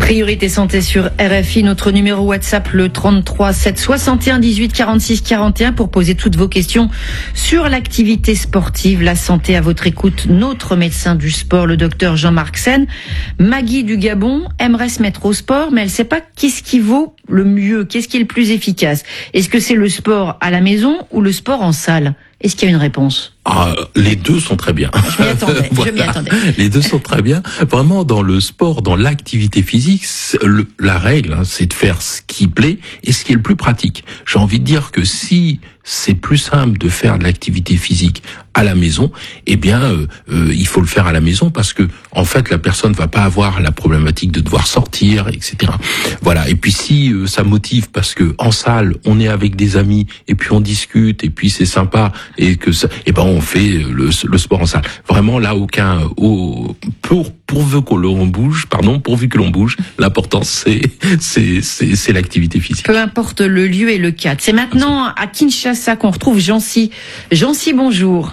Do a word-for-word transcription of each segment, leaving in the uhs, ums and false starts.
Priorité santé sur R F I, notre numéro WhatsApp le trente-trois sept soixante et un dix-huit quarante-six quarante et un pour poser toutes vos questions sur l'activité sportive, la santé à votre écoute. Notre médecin du sport, le docteur Jean-Marc Sen. Maggie du Gabon aimerait se mettre au sport, mais elle ne sait pas qu'est-ce qui vaut le mieux, qu'est-ce qui est le plus efficace. Est-ce que c'est le sport à la maison ou le sport en salle? Est-ce qu'il y a une réponse? Ah, les deux sont très bien. Je m'y attendais, voilà. je m'y attendais. Les deux sont très bien. Vraiment, dans le sport, dans l'activité physique, le, la règle, hein, c'est de faire ce qui plaît et ce qui est le plus pratique. J'ai envie de dire que si c'est plus simple de faire de l'activité physique à la maison, eh bien, euh, euh, il faut le faire à la maison parce que, en fait, la personne va pas avoir la problématique de devoir sortir, et cetera. Voilà. Et puis, si euh, ça motive parce que en salle, on est avec des amis et puis on discute et puis c'est sympa et que ça, eh ben, on fait le, le sport en salle. Vraiment, là, aucun, au, pour, pourvu que l'on bouge, pardon, pourvu que l'on bouge, l'important c'est, c'est, c'est, c'est l'activité physique. Peu importe le lieu et le cadre. C'est maintenant à Kinshasa qu'on retrouve Jancy. Jancy, bonjour.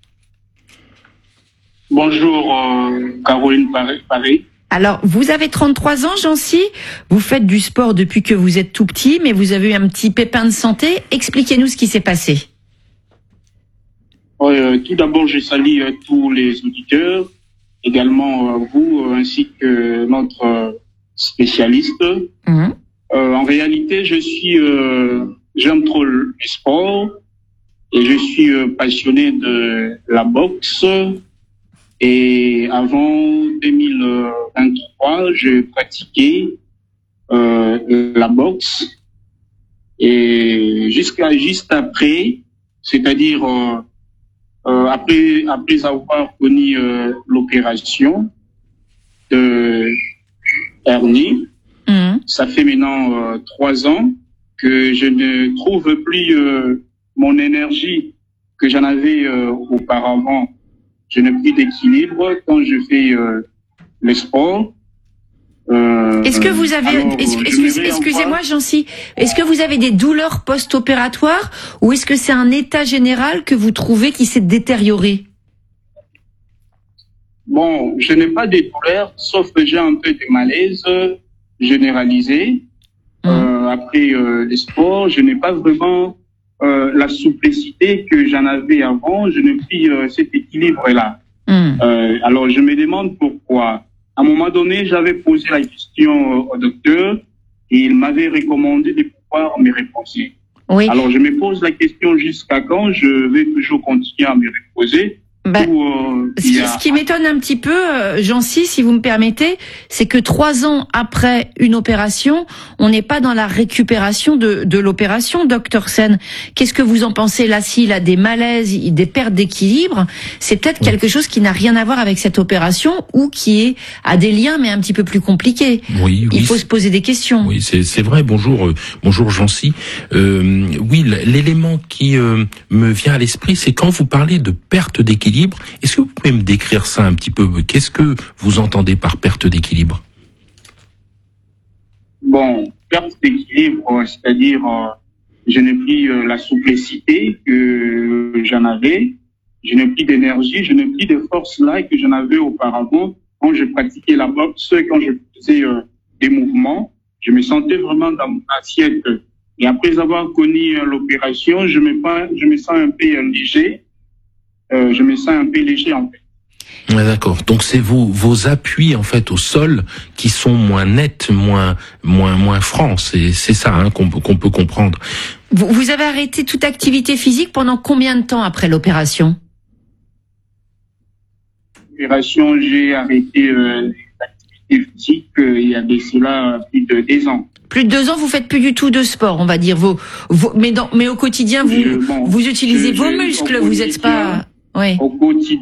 Bonjour, euh, Caroline Paris. Alors, vous avez trente-trois ans, Jancy. Vous faites du sport depuis que vous êtes tout petit, mais vous avez eu un petit pépin de santé. Expliquez-nous ce qui s'est passé. Euh, tout d'abord, je salue euh, tous les auditeurs, également euh, vous, euh, ainsi que notre euh, spécialiste. Mmh. Euh, en réalité, je suis, euh, j'aime trop le sport et je suis euh, passionné de la boxe. Et avant deux mille vingt-trois, je pratiquais euh, la boxe. Et jusqu'à juste après, c'est-à-dire euh, euh, après après avoir connu euh, l'opération de hernie, mmh. ça fait maintenant euh, trois ans que je ne trouve plus euh, mon énergie que j'en avais euh, auparavant. Je n'ai plus d'équilibre quand je fais euh, le sport. Euh, est-ce que vous avez, alors, excuse, excusez-moi, Jancy, est-ce que vous avez des douleurs post-opératoires ou est-ce que c'est un état général que vous trouvez qui s'est détérioré? Bon, je n'ai pas de douleurs, sauf que j'ai un peu de malaise généralisé. Mmh. Euh, après euh, le sport, je n'ai pas vraiment Euh, la souplicité que j'en avais avant, je n'ai plus euh, cet équilibre-là. Mm. Euh, alors, je me demande pourquoi. À un moment donné, j'avais posé la question euh, au docteur et il m'avait recommandé de pouvoir me reposer. Oui. Alors, je me pose la question jusqu'à quand je vais toujours continuer à me reposer. Ben, où, euh, ce, qui, a... ce qui m'étonne un petit peu, euh, Jancy, si vous me permettez, c'est que trois ans après une opération, on n'est pas dans la récupération de, de l'opération, docteur Sen. Qu'est-ce que vous en pensez là? S'il a des malaises, des pertes d'équilibre, c'est peut-être oui. quelque chose qui n'a rien à voir avec cette opération ou qui est à des liens mais un petit peu plus compliqué. Oui, Il oui, faut se poser des questions. Oui, c'est, c'est vrai. Bonjour, euh, bonjour Jancy. Euh, oui, l'élément qui euh, me vient à l'esprit, c'est quand vous parlez de perte d'équilibre. Est-ce que vous pouvez me décrire ça un petit peu? Qu'est-ce que vous entendez par perte d'équilibre? Bon, perte d'équilibre, c'est-à-dire euh, je n'ai plus euh, la souplicité que j'en avais, je n'ai plus d'énergie, je n'ai plus de force là que j'en avais auparavant. Quand je pratiquais la boxe, quand je faisais euh, des mouvements, je me sentais vraiment dans mon assiette. Et après avoir connu euh, l'opération, je me, je me sens un peu euh, léger. Euh, je me sens un peu léger en fait. Ouais, d'accord. Donc c'est vos vos appuis en fait au sol qui sont moins nets, moins moins moins francs. C'est c'est ça hein, qu'on peut qu'on peut comprendre. Vous, vous avez arrêté toute activité physique pendant combien de temps après l'opération? L'opération, j'ai arrêté euh, l'activité physique euh, il y a de cela plus de deux ans. Plus de deux ans, vous faites plus du tout de sport, on va dire. Vos, vos mais dans mais au quotidien, vous je, bon, vous utilisez je, vos muscles. Vous n'êtes pas. Oui. Au quotidien.